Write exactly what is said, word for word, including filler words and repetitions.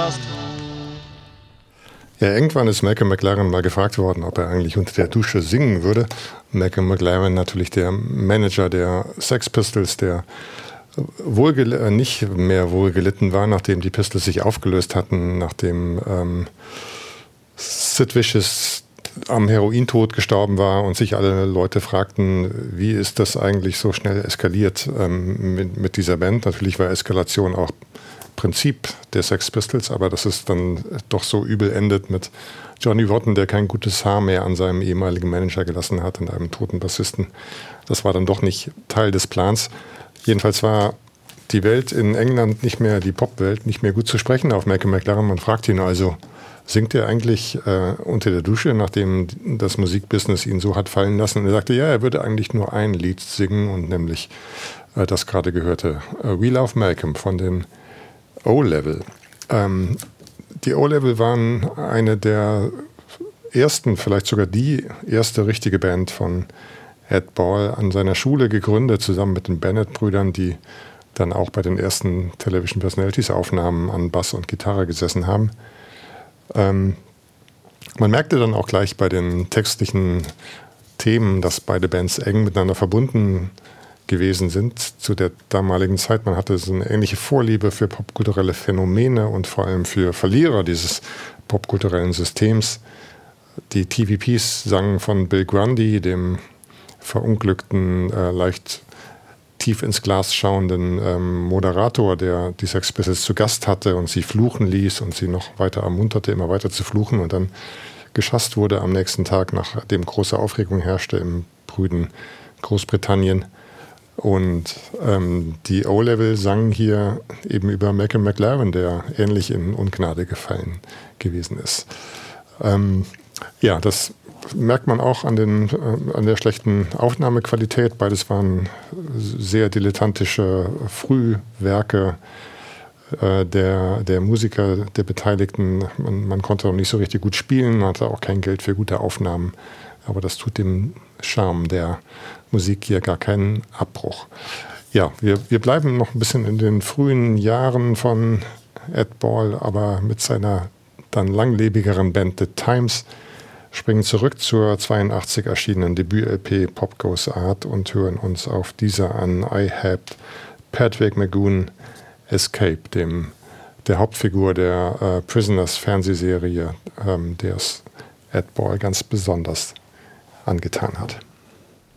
Podcast. Ja, irgendwann ist Malcolm McLaren mal gefragt worden, ob er eigentlich unter der Dusche singen würde. Malcolm McLaren, natürlich der Manager der Sex Pistols, der wohlgel- nicht mehr wohlgelitten war, nachdem die Pistols sich aufgelöst hatten, nachdem ähm, Sid Vicious am Herointod gestorben war und sich alle Leute fragten, wie ist das eigentlich so schnell eskaliert ähm, mit, mit dieser Band. Natürlich war Eskalation auch Prinzip der Sex Pistols, aber dass es dann doch so übel endet mit Johnny Rotten, der kein gutes Haar mehr an seinem ehemaligen Manager gelassen hat und einem toten Bassisten. Das war dann doch nicht Teil des Plans. Jedenfalls war die Welt in England nicht mehr, die Popwelt, nicht mehr gut zu sprechen auf Malcolm McLaren. Man fragt ihn also, singt er eigentlich äh, unter der Dusche, nachdem das Musikbusiness ihn so hat fallen lassen? Und er sagte, ja, er würde eigentlich nur ein Lied singen, und nämlich äh, das gerade gehörte äh, We Love Malcolm von den O-Level. Ähm, die O-Level waren eine der ersten, vielleicht sogar die erste richtige Band von Ed Ball, an seiner Schule gegründet, zusammen mit den Bennett-Brüdern, die dann auch bei den ersten Television Personalities-Aufnahmen an Bass und Gitarre gesessen haben. Ähm, man merkte dann auch gleich bei den textlichen Themen, dass beide Bands eng miteinander verbunden gewesen sind zu der damaligen Zeit. Man hatte so eine ähnliche Vorliebe für popkulturelle Phänomene und vor allem für Verlierer dieses popkulturellen Systems. Die T V Ps sangen von Bill Grundy, dem verunglückten, äh, leicht tief ins Glas schauenden ähm, Moderator, der die Sex Pistols zu Gast hatte und sie fluchen ließ und sie noch weiter ermunterte, immer weiter zu fluchen, und dann geschasst wurde am nächsten Tag, nachdem große Aufregung herrschte im brüden Großbritannien. Und ähm, die O-Level sangen hier eben über Malcolm McLaren, der ähnlich in Ungnade gefallen gewesen ist. Ähm, ja, das merkt man auch an, den, äh, an der schlechten Aufnahmequalität. Beides waren sehr dilettantische Frühwerke äh, der, der Musiker, der Beteiligten. Man, man konnte auch nicht so richtig gut spielen, man hatte auch kein Geld für gute Aufnahmen. Aber das tut dem Charme der Musik hier gar keinen Abbruch. Ja, wir, wir bleiben noch ein bisschen in den frühen Jahren von Ed Ball, aber mit seiner dann langlebigeren Band The Times, springen zurück zur zweiundachtzig erschienenen Debüt-L P Pop Goes Art und hören uns auf dieser an I Helped Patrick McGoon Escape, dem, der Hauptfigur der äh, Prisoners Fernsehserie, ähm, der es Ed Ball ganz besonders angetan hat.